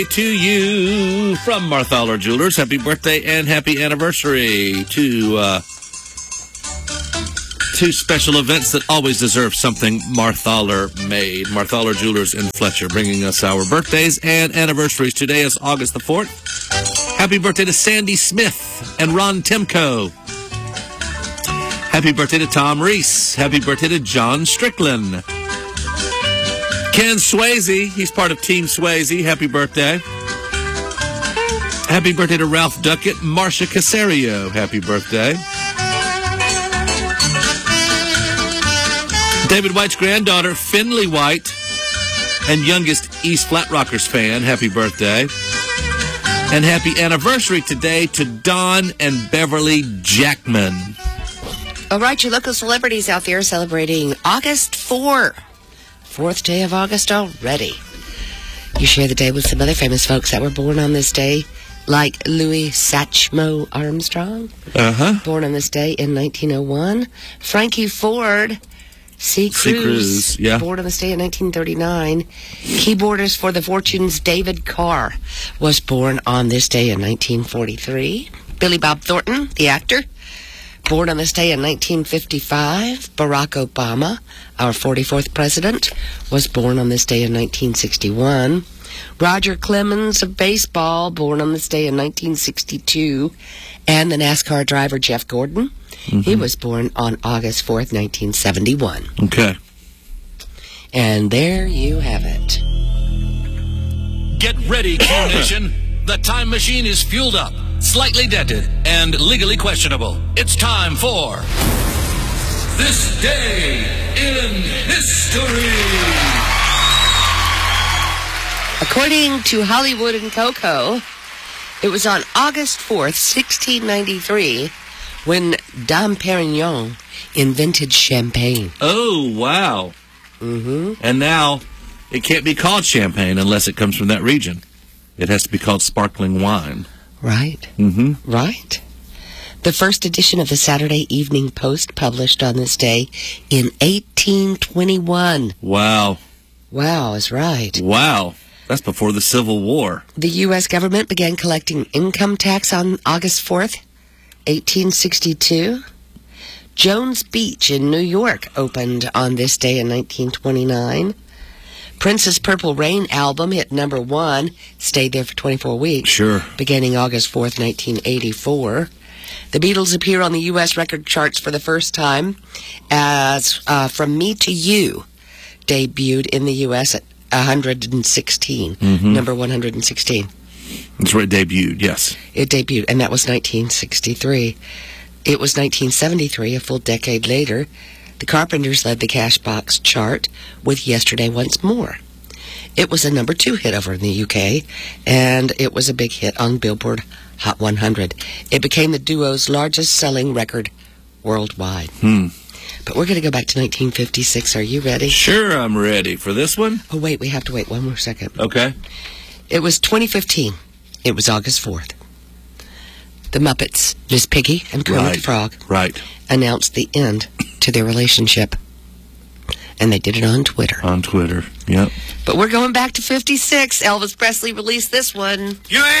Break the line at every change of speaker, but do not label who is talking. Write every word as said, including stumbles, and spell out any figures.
To you from Marthaler Jewelers. Happy birthday and happy anniversary to uh, two special events that always deserve something Marthaler made. Marthaler Jewelers in Fletcher, bringing us our birthdays and anniversaries. Today is August the fourth. Happy birthday to Sandy Smith and Ron Timko. Happy birthday to Tom Reese. Happy birthday to John Strickland. Ken Swayze, he's part of Team Swayze. Happy birthday. Happy birthday to Ralph Duckett, Marcia Casario. Happy birthday. David White's granddaughter, Finley White, and youngest East Flat Rockers fan. Happy birthday. And happy anniversary today to Don and Beverly Jackman.
All right, your local celebrities out there celebrating August fourth. Fourth day of August already. You share the day with some other famous folks that were born on this day, like Louis Satchmo Armstrong,
uh-huh.
born on this day in nineteen oh one. Frankie Ford, C. Cruz,
C. Cruz yeah.
born on this day in nineteen thirty-nine. Keyboardist for the Fortunes, David Carr, was born on this day in nineteen forty-three. Billy Bob Thornton, the actor, born on this day in nineteen fifty-five. Barack Obama, our forty-fourth president, was born on this day in nineteen sixty-one. Roger Clemens of baseball, born on this day in nineteen sixty-two. And the NASCAR driver Jeff Gordon, mm-hmm. he was born on August fourth, nineteen seventy-one.
Okay.
And there you have it.
Get ready, Q Nation. The time machine is fueled up, slightly dented, and legally questionable. It's time for This Day in History.
According to Hollywood and Coco, it was on August fourth, sixteen ninety-three, when Dom Perignon invented champagne.
Oh, wow.
Mm-hmm.
And now it can't be called champagne unless it comes from that region. It has to be called sparkling wine.
Right.
Mm-hmm.
Right. The first edition of the Saturday Evening Post published on this day in eighteen twenty-one.
Wow.
Wow is right.
Wow. That's before the Civil War.
The U S government began collecting income tax on August fourth, eighteen sixty-two. Jones Beach in New York opened on this day in nineteen twenty-nine. Prince's Purple Rain album hit number one, stayed there for twenty-four weeks.
Sure.
Beginning August fourth, nineteen eighty-four. The Beatles appear on the U S record charts for the first time as uh, From Me to You debuted in the U S at one hundred sixteen,
mm-hmm.
number one hundred sixteen.
That's where it debuted, yes.
It debuted, and that was nineteen sixty-three. It was nineteen seventy-three, a full decade later. The Carpenters led the Cashbox chart with Yesterday Once More. It was a number two hit over in the U K, and it was a big hit on Billboard Hot one hundred. It became the duo's largest-selling record worldwide.
Hmm.
But we're going to go back to nineteen fifty-six. Are you ready?
Sure, I'm ready. For this one?
Oh, wait, we have to wait one more second.
Okay.
It was twenty fifteen. It was August fourth. The Muppets, Miss Piggy and Kermit
right.
the Frog,
right.
announced the end to their relationship. And they did it on Twitter.
On Twitter, yep.
But we're going back to fifty-six. Elvis Presley released this one.
You